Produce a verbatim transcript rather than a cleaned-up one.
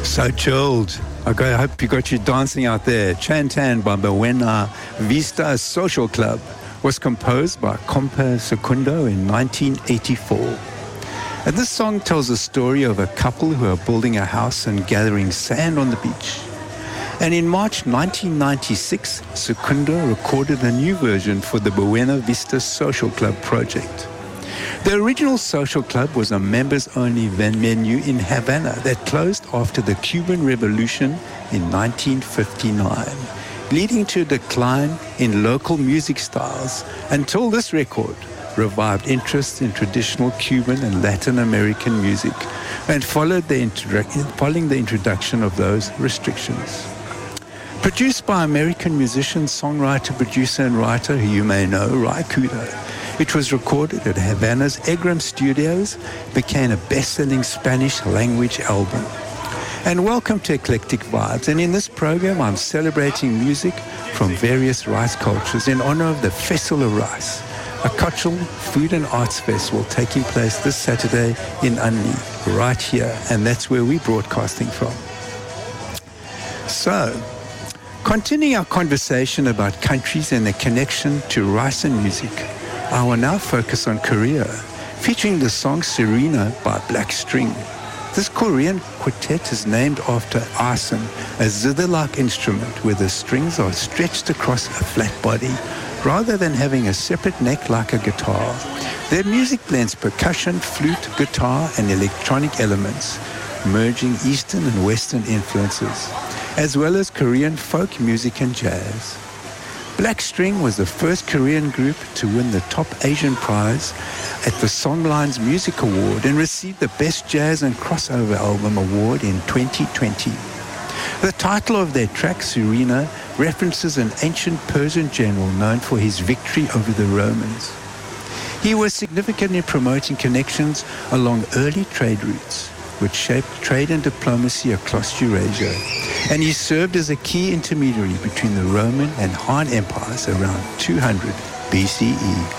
So chilled. Okay, I hope you got you dancing out there. Chantan by Buena Vista Social Club was composed by Compa Secundo in nineteen eighty-four. And this song tells the story of a couple who are building a house and gathering sand on the beach. And in March nineteen ninety-six, Secundo recorded a new version for the Buena Vista Social Club project. The original social club was a members-only venue in Havana that closed after the Cuban Revolution in nineteen fifty-nine, leading to a decline in local music styles until this record revived interest in traditional Cuban and Latin American music and followed the introdu- following the introduction of those restrictions. Produced by American musician, songwriter, producer, and writer who you may know, Ry Cooder, it was recorded at Havana's Egram Studios, became a best-selling Spanish-language album. And welcome to Eclectic Vibes. And in this program, I'm celebrating music from various rice cultures in honor of the Festival of Rice, a cultural food and arts festival taking place this Saturday in Unli, right here. And that's where we're broadcasting from. So, continuing our conversation about countries and their connection to rice and music, I will now focus on Korea, featuring the song Serena by Black String. This Korean quartet is named after asan, a zither-like instrument where the strings are stretched across a flat body, rather than having a separate neck like a guitar. Their music blends percussion, flute, guitar, and electronic elements, merging Eastern and Western influences, as well as Korean folk music and jazz. Black String was the first Korean group to win the Top Asian Prize at the Songlines Music Award and received the Best Jazz and Crossover Album Award in twenty twenty. The title of their track, Serena, references an ancient Persian general known for his victory over the Romans. He was significant in promoting connections along early trade routes, which shaped trade and diplomacy across Eurasia, and he served as a key intermediary between the Roman and Han empires around two hundred B C E.